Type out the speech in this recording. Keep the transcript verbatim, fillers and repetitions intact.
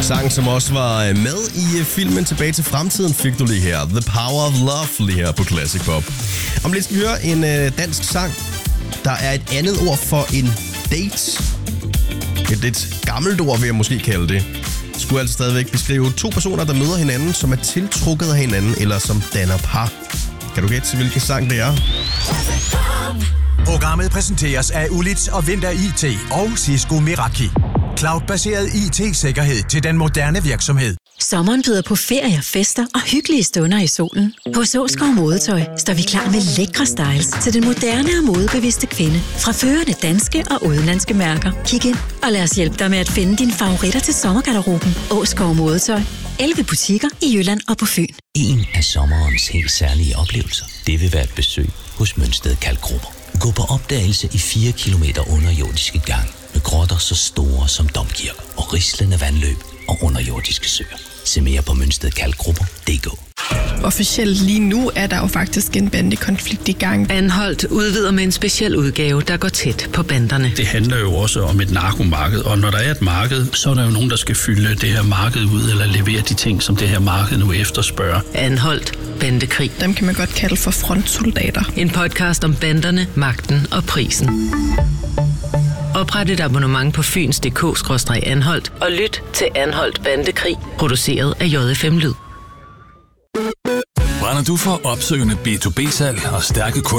Sang, som også var med i filmen Tilbage til Fremtiden, fik du lige her. The Power of Love lige her på Classic Pop. Om lidt skal vi høre en øh, dansk sang. Der er et andet ord for en date. Et lidt gammelt ord, vil jeg måske kalde det. Skulle altså stadigvæk beskrive to personer, der møder hinanden, som er tiltrukket af hinanden, eller som danner par. Kan du gætte til, hvilken sang det er? Programmet præsenteres af Ulits og Vinter I T og Cisco Meraki. Cloud-baseret I T-sikkerhed til den moderne virksomhed. Sommeren byder på ferier, fester og hyggelige stunder i solen. Hos Åskov Modetøj står vi klar med lækre styles til den moderne og modebevidste kvinde. Fra førende danske og udenlandske mærker. Kig ind og lad os hjælpe dig med at finde dine favoritter til sommergarderoben. Åskov Modetøj. elleve butikker i Jylland og på Fyn. En af sommerens helt særlige oplevelser, det vil være et besøg hos Mønsted Kalkgrupper. Gå på opdagelse i fire kilometer underjordiske gange med grotter så store som domkirker og rislende vandløb og underjordiske søer. Se mere på mønsted kalkgrupper punktum d k. Officielt lige nu er der jo faktisk en bandekonflikt i gang. Anholdt udvider med en speciel udgave, der går tæt på banderne. Det handler jo også om et narkomarked, og når der er et marked, så er der jo nogen, der skal fylde det her marked ud, eller levere de ting, som det her marked nu efterspørger. Anholdt bandekrig. Dem kan man godt kalde for frontsoldater. En podcast om banderne, magten og prisen. Opret et abonnement på fyns punktum d k skråstreg anholdt og lyt til Anholdt Bandekrig, produceret af J F M Lyd. Brænder du for opsøgende B to B-salg og stærke kunder?